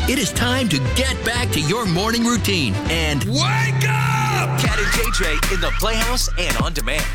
It is time to get back to your morning routine and wake up! Cat and JJ in the Playhouse and on demand.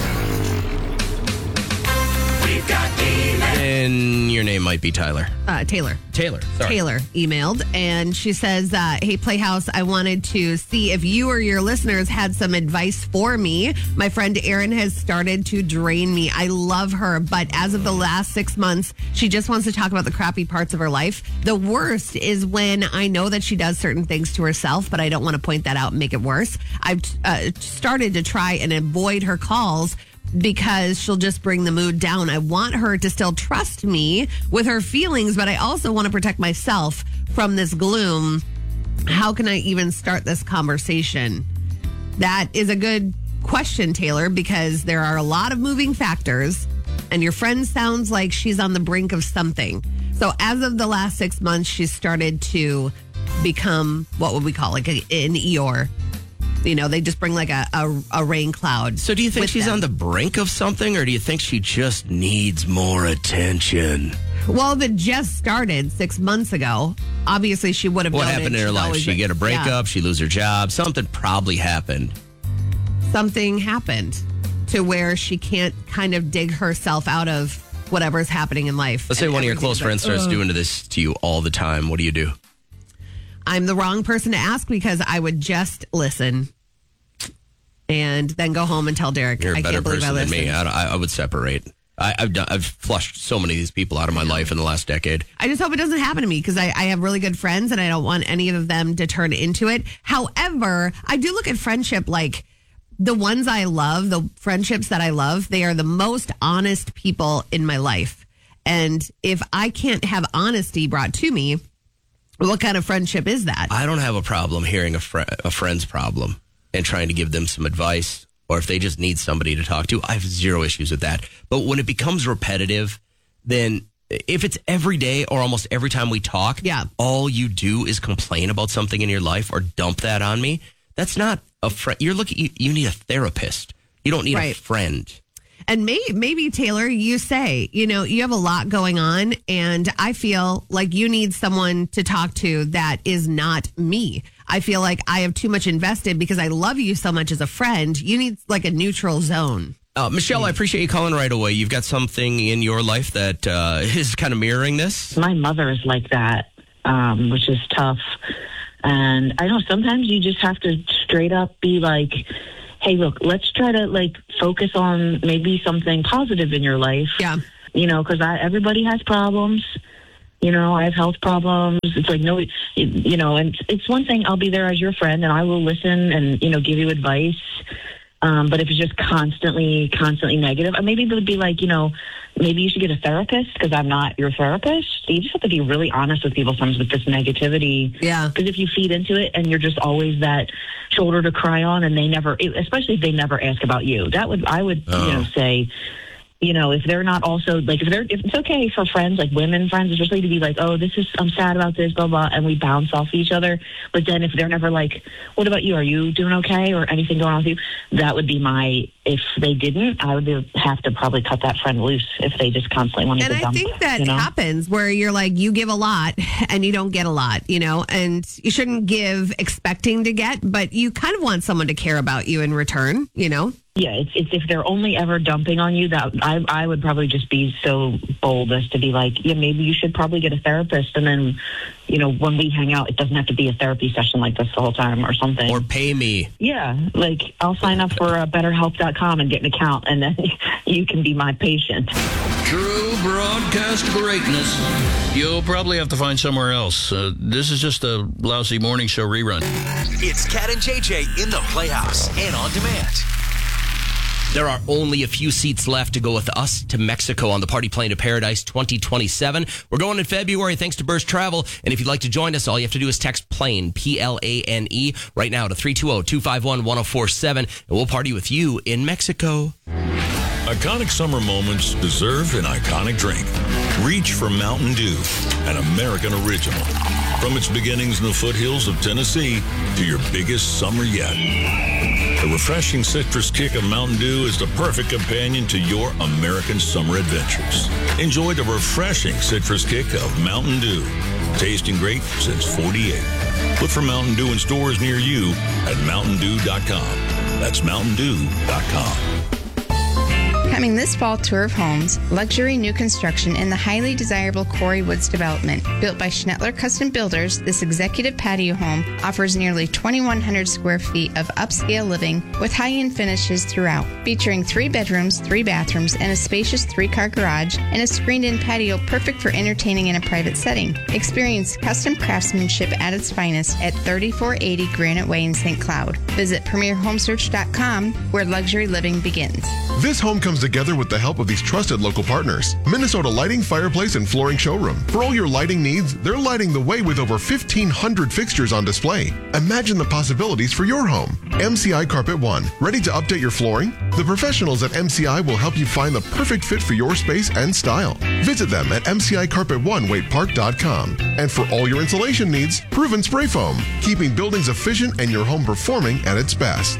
We've got email. And your name might be Tyler. Taylor. Sorry. Taylor emailed, and she says, hey, Playhouse, I wanted to see if you or your listeners had some advice for me. My friend Erin has started to drain me. I love her, but as of the last 6 months, she just wants to talk about the crappy parts of her life. The worst is when I know that she does certain things to herself, but I don't want to point that out and make it worse. I've started to try and avoid her calls because she'll just bring the mood down. I want her to still trust me with her feelings, but I also want to protect myself from this gloom. How can I even start this conversation? That is a good question, Taylor, because there are a lot of moving factors, and your friend sounds like she's on the brink of something. So as of the last 6 months, she's started to become, what would we call it, like an Eeyore. You know, they just bring like a rain cloud. So do you think she's on the brink of something, or do you think she just needs more attention? Well, if it just started 6 months ago, obviously she would have What known happened in her life? She get a breakup, she lose her job, something probably happened. Something happened to where she can't kind of dig herself out of whatever's happening in life. Let's say one of your close friends starts doing this to you all the time. What do you do? I'm the wrong person to ask because I would just listen and then go home and tell Derek. You're a better person than me. listened. I would separate. I've flushed so many of these people out of my life in the last decade. I just hope it doesn't happen to me because I have really good friends and I don't want any of them to turn into it. However, I do look at friendship like the ones I love, the friendships that I love, they are the most honest people in my life. And if I can't have honesty brought to me, what kind of friendship is that? I don't have a problem hearing a friend's problem and trying to give them some advice, or if they just need somebody to talk to. I have zero issues with that. But when it becomes repetitive, then if it's every day or almost every time we talk, all you do is complain about something in your life or dump that on me, that's not a friend. You need a therapist. You don't need a friend. And maybe, Taylor, you say, you have a lot going on, and I feel like you need someone to talk to that is not me. I feel like I have too much invested because I love you so much as a friend. You need like a neutral zone. Michelle, I appreciate you calling right away. You've got something in your life that is kind of mirroring this. My mother is like that, which is tough. And I know sometimes you just have to straight up be like, hey, look, let's try to focus on maybe something positive in your life. Yeah. Because everybody has problems. I have health problems. It's like, no, and it's one thing. I'll be there as your friend and I will listen and, give you advice. But if it's just constantly negative, maybe it would be like, maybe you should get a therapist because I'm not your therapist. You just have to be really honest with people sometimes with this negativity. Yeah. Because if you feed into it and you're just always that shoulder to cry on and they never, especially if they never ask about you, I would say, if they're not also if it's okay for friends, like women friends, especially to be like, oh, I'm sad about this, blah, blah, and we bounce off each other. But then if they're never like, what about you? Are you doing okay? Or anything going on with you? That would be if they didn't, I would have to probably cut that friend loose if they just constantly want to dump. And I think that happens where you're like, you give a lot and you don't get a lot, and you shouldn't give expecting to get, but you kind of want someone to care about you in return, Yeah, it's if they're only ever dumping on you, that I would probably just be so bold as to be like, yeah, maybe you should probably get a therapist. And then, when we hang out, it doesn't have to be a therapy session like this the whole time or something. Or pay me. Yeah, I'll sign up for BetterHelp.com and get an account, and then you can be my patient. True broadcast greatness. You'll probably have to find somewhere else. This is just a lousy morning show rerun. It's Cat and JJ in the Playhouse and on demand. There are only a few seats left to go with us to Mexico on the Party Plane to Paradise 2027. We're going in February thanks to Burst Travel. And if you'd like to join us, all you have to do is text PLANE, PLANE, right now to 320-251-1047. And we'll party with you in Mexico. Iconic summer moments deserve an iconic drink. Reach for Mountain Dew, an American original. From its beginnings in the foothills of Tennessee to your biggest summer yet. The refreshing citrus kick of Mountain Dew is the perfect companion to your American summer adventures. Enjoy the refreshing citrus kick of Mountain Dew. Tasting great since 48. Look for Mountain Dew in stores near you at MountainDew.com. That's MountainDew.com. Coming this fall, Tour of Homes, luxury new construction in the highly desirable Quarry Woods development. Built by Schnettler Custom Builders, this executive patio home offers nearly 2,100 square feet of upscale living with high-end finishes throughout. Featuring 3 bedrooms, 3 bathrooms, and a spacious 3-car garage, and a screened-in patio perfect for entertaining in a private setting. Experience custom craftsmanship at its finest at 3480 Granite Way in St. Cloud. Visit PremierHomesearch.com, where luxury living begins. This home comes together with the help of these trusted local partners. Minnesota Lighting, Fireplace, and Flooring Showroom. For all your lighting needs, they're lighting the way with over 1,500 fixtures on display. Imagine the possibilities for your home. MCI Carpet One. Ready to update your flooring? The professionals at MCI will help you find the perfect fit for your space and style. Visit them at MCICarpet1WaitePark.com. And for all your insulation needs, Proven Spray Foam. Keeping buildings efficient and your home performing at its best.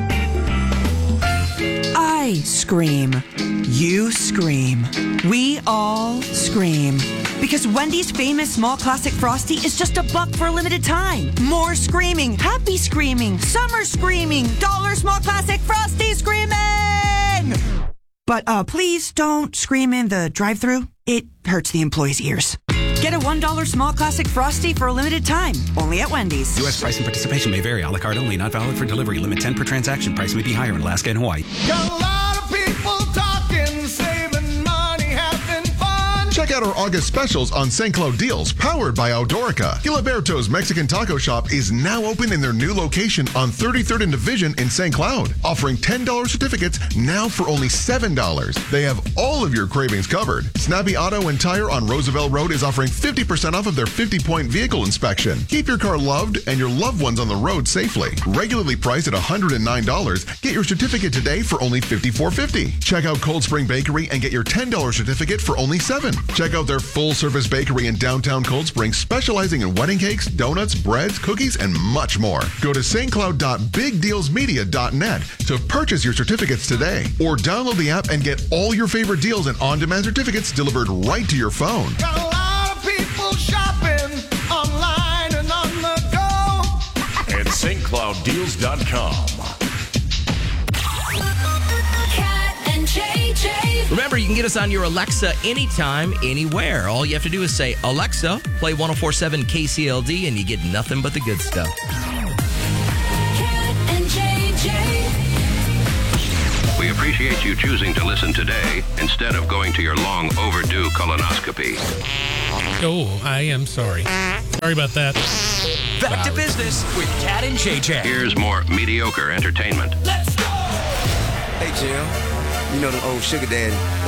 I scream. You scream. We all scream. Because Wendy's famous small classic Frosty is just $1 for a limited time. More screaming, happy screaming, summer screaming, dollar small classic Frosty screaming! But please don't scream in the drive-thru. It hurts the employees' ears. Get a $1 small classic Frosty for a limited time. Only at Wendy's. U.S. price and participation may vary. A la carte only. Not valid for delivery. Limit 10 per transaction. Price may be higher in Alaska and Hawaii. Got a lot of people talking, saving money, having fun. Check out our August specials on St. Cloud deals, powered by Outdoorica. Gilberto's Mexican Taco Shop is now open in their new location on 33rd and Division in St. Cloud, offering $10 certificates now for only $7. They have all of your cravings covered. Snappy Auto and Tire on Roosevelt Road is offering 50% off of their 50-point vehicle inspection. Keep your car loved and your loved ones on the road safely. Regularly priced at $109, get your certificate today for only $54.50. Check out Cold Spring Bakery and get your $10 certificate for only $7. Check out their full-service bakery in downtown Cold Spring, specializing in wedding cakes, donuts, breads, cookies, and much more. Go to stcloud.bigdealsmedia.net to purchase your certificates today, or download the app and get all your favorite deals and on-demand certificates delivered right to your phone. Got a lot of people shopping online and on the go at stclouddeals.com. Cat and JJ. Remember, you can get us on your Alexa anytime, anywhere. All you have to do is say, Alexa, play 104.7 KCLD, and you get nothing but the good stuff. Cat and JJ. We appreciate you choosing to listen today instead of going to your long overdue colonoscopy. Oh, I am sorry. Sorry about that. Back to business with Cat and JJ. Here's more mediocre entertainment. Let's go! Hey, Jim. You know the old sugar daddy.